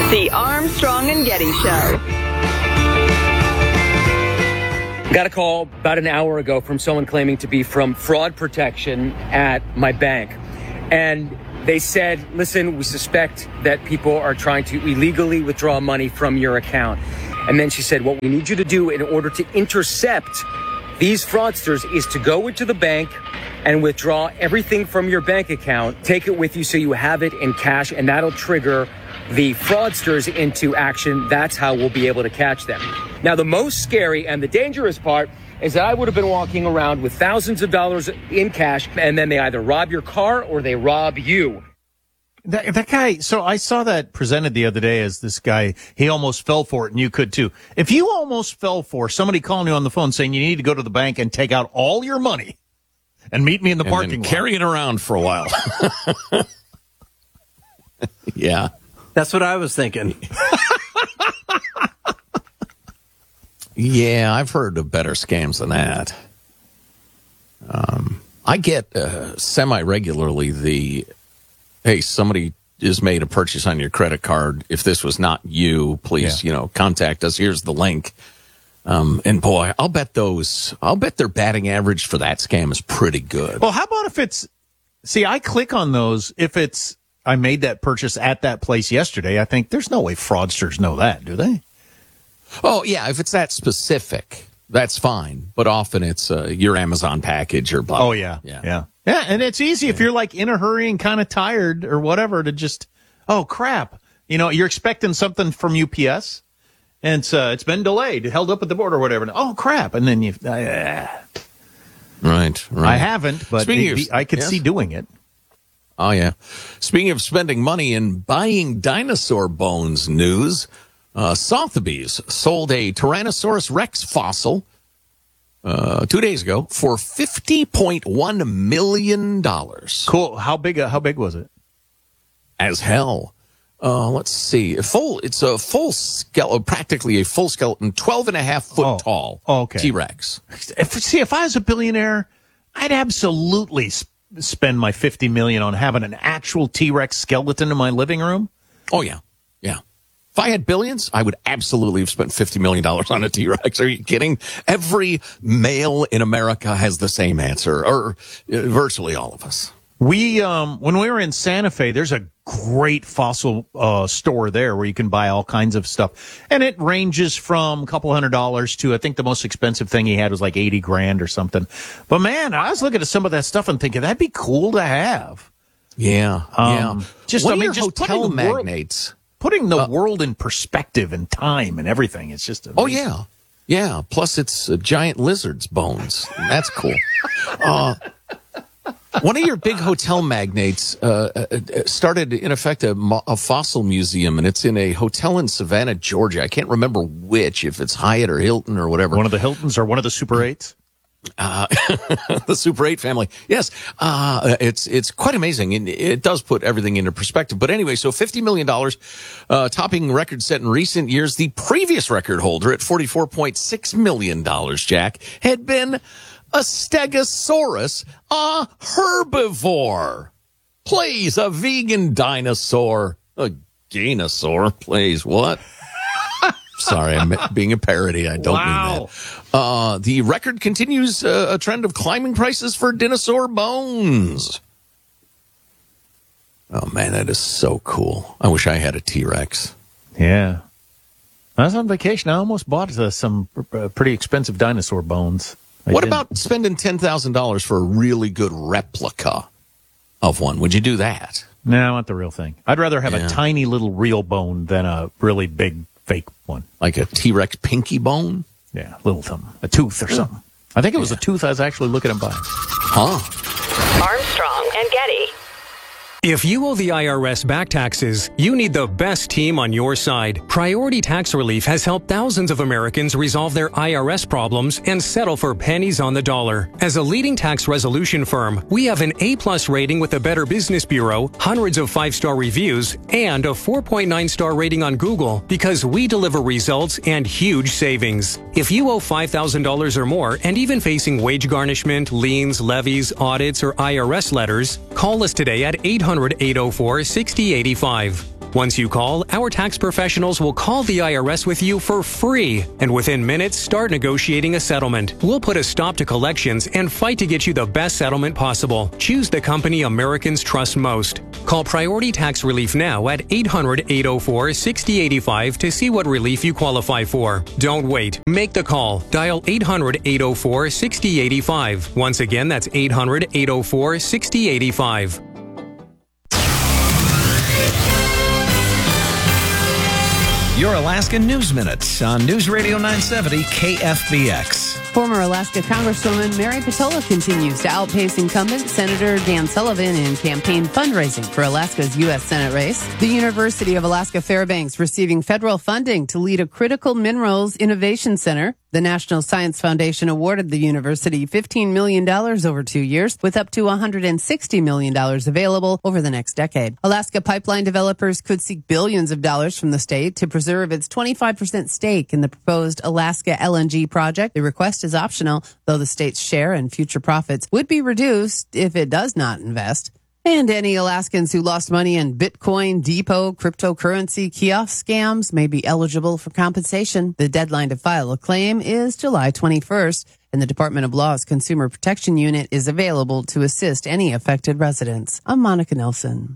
The Armstrong and Getty Show. Got a call about an hour ago from someone claiming to be from fraud protection at my bank. And they said, listen, we suspect that people are trying to illegally withdraw money from your account. And then she said, what we need you to do in order to intercept these fraudsters is to go into the bank and withdraw everything from your bank account. Take it with you so you have it in cash, and that'll trigger the fraudsters into action. That's how we'll be able to catch them. Now, the most scary and the dangerous part is that I would have been walking around with thousands of dollars in cash, and then they either rob your car or they rob you. That guy, so I saw that presented the other day as this guy, he almost fell for it, and you could too. If you almost fell for somebody calling you on the phone saying you need to go to the bank and take out all your money and meet me in the parking lot. Carry it around for a while. Yeah. That's what I was thinking. Yeah, I've heard of better scams than that. I get semi-regularly hey, somebody has made a purchase on your credit card. If this was not you, please, contact us. Here's the link. And boy, I'll bet their batting average for that scam is pretty good. Well, how about if I click on those if I made that purchase at that place yesterday. I think there's no way fraudsters know that, do they? Oh, yeah. If it's that specific, that's fine. But often it's your Amazon package or blah. Oh, yeah. Yeah. And it's easy if you're like in a hurry and kind of tired or whatever to just, oh, crap. You're expecting something from UPS and it's been delayed, held up at the border or whatever. Oh, crap. And then Right. I haven't, but I could see doing it. Oh, yeah. Speaking of spending money and buying dinosaur bones news, Sotheby's sold a Tyrannosaurus Rex fossil 2 days ago for $50.1 million. Cool. How big was it? As hell. Let's see. It's a full skeleton, practically a full skeleton, 12.5 foot tall T-Rex. If I was a billionaire, I'd absolutely spend my $50 million on having an actual T-Rex skeleton in my living room. Oh, yeah. Yeah. If I had billions, I would absolutely have spent $50 million on a T-Rex. Are you kidding? Every male in America has the same answer, or virtually all of us. When we were in Santa Fe, there's a great fossil store there where you can buy all kinds of stuff. And it ranges from a couple $100s to, I think the most expensive thing he had was like $80,000 or something. But man, I was looking at some of that stuff and thinking that'd be cool to have. Yeah. Just hotel magnates. Putting the world in perspective and time and everything. It's just amazing. Oh, yeah. Yeah. Plus it's giant lizard's bones. That's cool. One of your big hotel magnates started, in effect, a fossil museum, and it's in a hotel in Savannah, Georgia. I can't remember which, if it's Hyatt or Hilton or whatever. One of the Hiltons or one of the Super 8s? The Super 8 family. Yes. It's quite amazing, and it does put everything into perspective. But anyway, so $50 million, topping record set in recent years. The previous record holder at $44.6 million, Jack, had been a Stegosaurus, a herbivore. Please, a vegan dinosaur. A dinosaur, please, what? Sorry, I'm being a parody. I don't mean that. The record continues a trend of climbing prices for dinosaur bones. Oh, man, that is so cool. I wish I had a T-Rex. Yeah. I was on vacation. I almost bought some pretty expensive dinosaur bones. What about spending $10,000 for a really good replica of one? Would you do that? No, I want the real thing. I'd rather have a tiny little real bone than a really big fake one. Like a T-Rex pinky bone? Yeah, little something. A tooth or something. I think it was a tooth I was actually looking at buying. Huh? Armstrong and Getty. If you owe the IRS back taxes, you need the best team on your side. Priority Tax Relief has helped thousands of Americans resolve their IRS problems and settle for pennies on the dollar. As a leading tax resolution firm, we have an A+ rating with the Better Business Bureau, hundreds of 5-star reviews, and a 4.9-star rating on Google because we deliver results and huge savings. If you owe $5,000 or more and even facing wage garnishment, liens, levies, audits, or IRS letters, call us today at 800-804-6085. Once you call, our tax professionals will call the IRS with you for free, and within minutes, start negotiating a settlement. We'll put a stop to collections and fight to get you the best settlement possible. Choose the company Americans trust most. Call Priority Tax Relief now at 800-804-6085 to see what relief you qualify for. Don't wait. Make the call. Dial 800-804-6085. Once again, that's 800-804-6085. Your Alaska News Minute on News Radio 970 KFBX. Former Alaska Congresswoman Mary Peltola continues to outpace incumbent Senator Dan Sullivan in campaign fundraising for Alaska's U.S. Senate race. The University of Alaska Fairbanks receiving federal funding to lead a critical minerals innovation center. The National Science Foundation awarded the university $15 million over 2 years, with up to $160 million available over the next decade. Alaska pipeline developers could seek billions of dollars from the state to preserve its 25% stake in the proposed Alaska LNG project. The request is optional, though the state's share and future profits would be reduced if it does not invest. And any Alaskans who lost money in Bitcoin, depot, cryptocurrency, kiosk scams may be eligible for compensation. The deadline to file a claim is July 21st, and the Department of Law's Consumer Protection Unit is available to assist any affected residents. I'm Monica Nelson.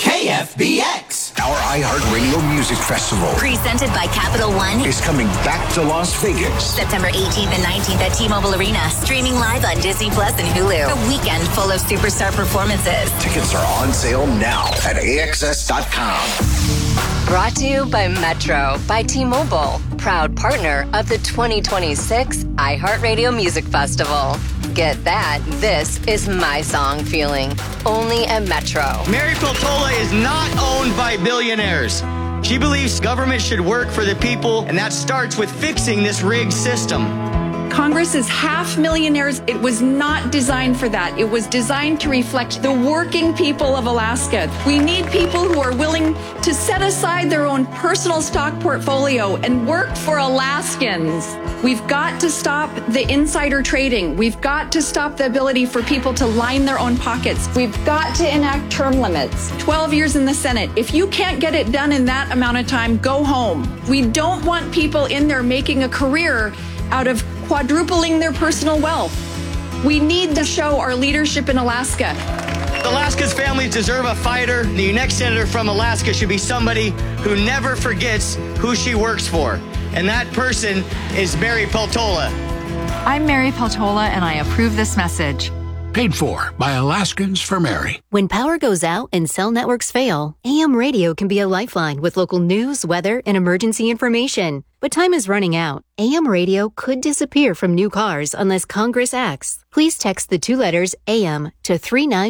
KFBX, our iHeartRadio Music Festival, presented by Capital One, is coming back to Las Vegas. September 18th and 19th at T-Mobile Arena. Streaming live on Disney Plus and Hulu. A weekend full of superstar performances. Tickets are on sale now at AXS.com. Brought to you by Metro by T-Mobile, proud partner of the 2026 iHeartRadio Music Festival. Get that. This is my song feeling. Only at Metro. Mary Peltola is not owned by billionaires. She believes government should work for the people, and that starts with fixing this rigged system. Congress is half millionaires. It was not designed for that. It was designed to reflect the working people of Alaska. We need people who are willing to set aside their own personal stock portfolio and work for Alaskans. We've got to stop the insider trading. We've got to stop the ability for people to line their own pockets. We've got to enact term limits. 12 years in the Senate. If you can't get it done in that amount of time, go home. We don't want people in there making a career out of quadrupling their personal wealth. We need to show our leadership in Alaska. Alaska's families deserve a fighter. The next senator from Alaska should be somebody who never forgets who she works for. And that person is Mary Peltola. I'm Mary Peltola, and I approve this message. Paid for by Alaskans for Mary. When power goes out and cell networks fail, AM radio can be a lifeline with local news, weather, and emergency information. But time is running out. AM radio could disappear from new cars unless Congress acts. Please text the 2 letters AM to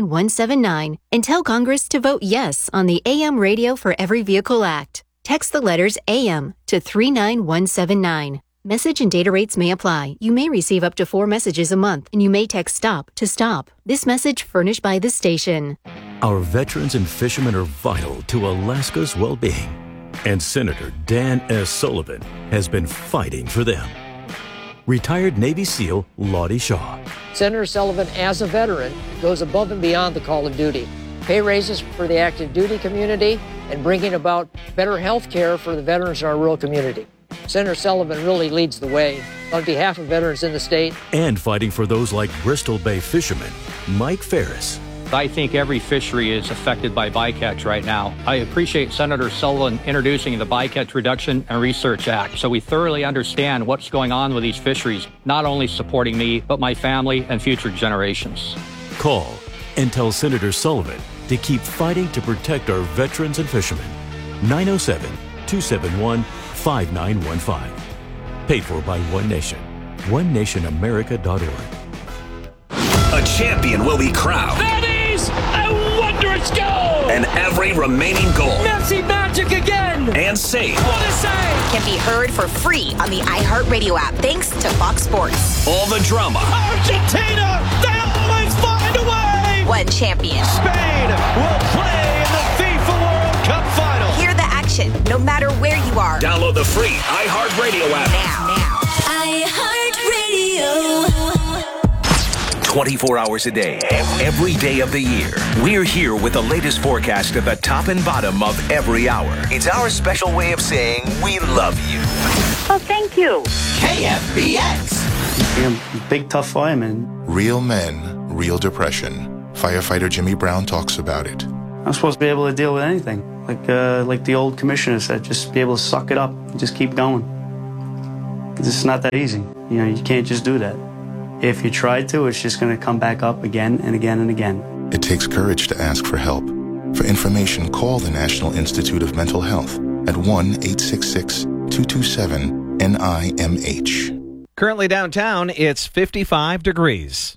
39179 and tell Congress to vote yes on the AM Radio for Every Vehicle Act. Text the letters AM to 39179. Message and data rates may apply. You may receive up to 4 messages a month, and you may text STOP to stop. This message furnished by the station. Our veterans and fishermen are vital to Alaska's well-being, and Senator Dan S. Sullivan has been fighting for them. Retired Navy SEAL Lottie Shaw. Senator Sullivan, as a veteran, goes above and beyond the call of duty. Pay raises for the active duty community and bringing about better health care for the veterans in our rural community. Senator Sullivan really leads the way on behalf of veterans in the state. And fighting for those like Bristol Bay fisherman Mike Ferris. I think every fishery is affected by bycatch right now. I appreciate Senator Sullivan introducing the Bycatch Reduction and Research Act so we thoroughly understand what's going on with these fisheries, not only supporting me, but my family and future generations. Call and tell Senator Sullivan to keep fighting to protect our veterans and fishermen. 907-271-5915. Paid for by One Nation. OneNationAmerica.org. A champion will be crowned. That is a wondrous goal! And every remaining goal. Messi magic again! And safe. What a save! Can be heard for free on the iHeartRadio app, thanks to Fox Sports. All the drama. Argentina! They always find a way! One champion. Spain will play in the FIFA World Cup final. Hear the action, no matter where you are. Download the free iHeartRadio app. Now. iHeartRadio. 24 hours a day, every day of the year. We're here with the latest forecast at the top and bottom of every hour. It's our special way of saying we love you. Oh, thank you. KFBX. I'm a big, tough fireman. Real men, real depression. Firefighter Jimmy Brown talks about it. I'm supposed to be able to deal with anything. Like the old commissioner said, just be able to suck it up and just keep going. It's not that easy. You know, you can't just do that. If you try to, it's just going to come back up again and again and again. It takes courage to ask for help. For information, call the National Institute of Mental Health at 1-866-227-NIMH. Currently downtown, it's 55 degrees.